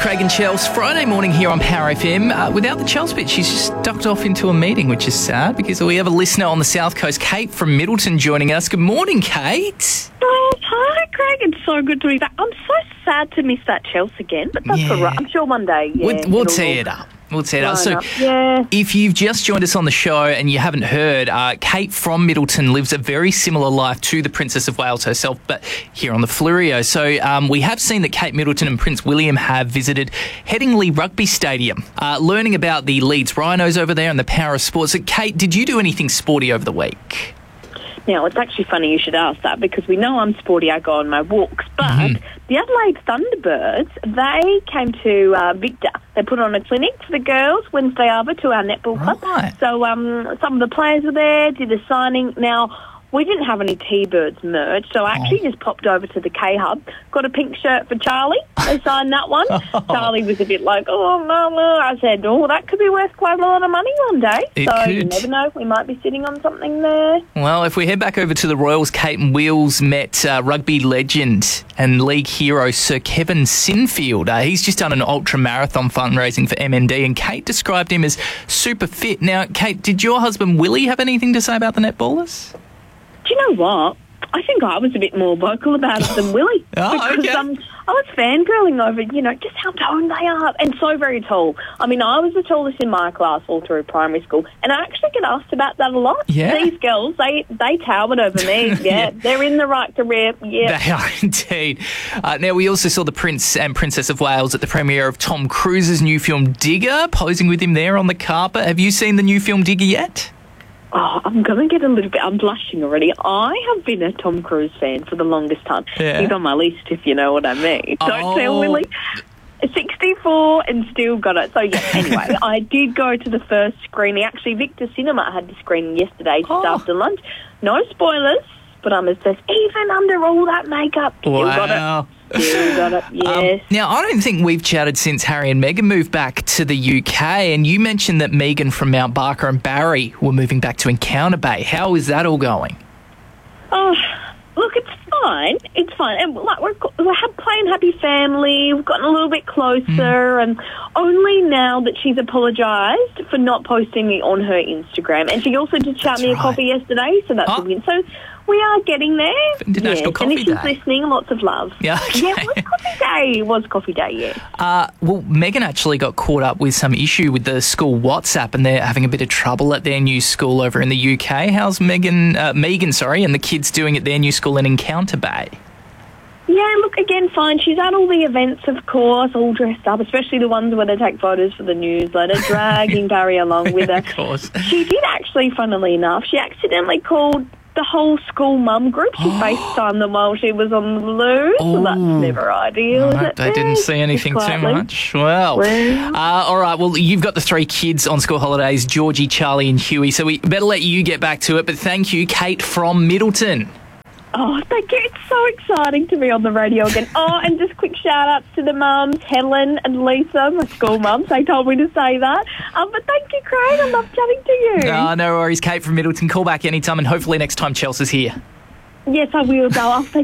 Craig and Chels. Friday morning here on Power FM. Without the Chels bit, she's just ducked off into a meeting, which is sad because we have a listener on the South Coast, Kate from Middleton, joining us. Good morning, Kate. Oh, hi, Craig. It's so good to be back. I'm so sad to miss that Chels again, but that's all right. I'm sure one day, We'll tee it up. So, yeah. If you've just joined us on the show and you haven't heard, Kate from Middleton lives a very similar life to the Princess of Wales herself, but here on the Fleurieu. So, we have seen that Kate Middleton and Prince William have visited Headingley Rugby Stadium, learning about the Leeds Rhinos over there and the power of sports. So, Kate, did you do anything sporty over the week? Now, it's actually funny you should ask that because we know I'm sporty. I go on my walks. But the Adelaide Thunderbirds, they came to Victor. They put on a clinic for the girls Wednesday Arbor to our netball club. Right. So some of the players were there, did a signing. Now, we didn't have any T-Birds merch, so I actually just popped over to the K-Hub, got a pink shirt for Charlie. They signed that one. Charlie was a bit like, oh, no. I said, that could be worth quite a lot of money one day. You never know. We might be sitting on something there. Well, if we head back over to the Royals, Kate and Wheels met rugby legend and league hero Sir Kevin Sinfield. He's just done an ultra-marathon fundraising for MND, and Kate described him as super fit. Now, Kate, did your husband Willie have anything to say about the netballers? Do you know what? I think I was a bit more vocal about it than Willie. Because I was fangirling over, just how toned they are and so very tall. I mean, I was the tallest in my class all through primary school, and I actually get asked about that a lot. Yeah. These girls, they towered over me. Yeah, they're in the right career. Yeah. They are indeed. Now, we also saw the Prince and Princess of Wales at the premiere of Tom Cruise's new film Digger, posing with him there on the carpet. Have you seen the new film Digger yet? Oh, I'm going to get a little bit... I'm blushing already. I have been a Tom Cruise fan for the longest time. Yeah. He's on my list, if you know what I mean. Don't tell Willie. 64 and still got it. So, yeah, anyway, I did go to the first screening. Actually, Victor Cinema had the screening yesterday just after lunch. No spoilers, but I'm obsessed. Even under all that makeup, still got it. Still got it, yes. Now, I don't think we've chatted since Harry and Meghan moved back to the UK, and you mentioned that Meghan from Mount Barker and Barry were moving back to Encounter Bay. How is that all going? Oh, look, it's fine. It's fine. And we're playing happy family. We've gotten a little bit closer, and only now that she's apologised for not posting me on her Instagram. And she also did shout me a coffee yesterday, so that's a win. So we are getting there. International Coffee Day. And if she's listening, lots of love. Yeah, okay. Yeah, it was Coffee Day, yeah. Well, Meghan actually got caught up with some issue with the school WhatsApp, and they're having a bit of trouble at their new school over in the UK. How's Megan, and the kids doing at their new school in Encounter Bay? Yeah, look, again, fine. She's at all the events, of course, all dressed up, especially the ones where they take photos for the newsletter, dragging Barry along with her. Of course. She did actually, funnily enough, she accidentally called the whole school mum group. She FaceTimed them while she was on the loo. So that's never ideal, is it? They didn't see anything too much. Well, all right. Well, you've got the three kids on school holidays, Georgie, Charlie and Huey, so we better let you get back to it. But thank you, Kate from Middleton. Oh, thank you. It's so exciting to be on the radio again. Oh, and just quick shout-outs to the mums, Helen and Lisa, my school mums. They told me to say that. But thank you, Craig. I love chatting to you. No worries, Kate from Middleton. Call back anytime, and hopefully next time Chelsea's here. Yes, I will, though. I'll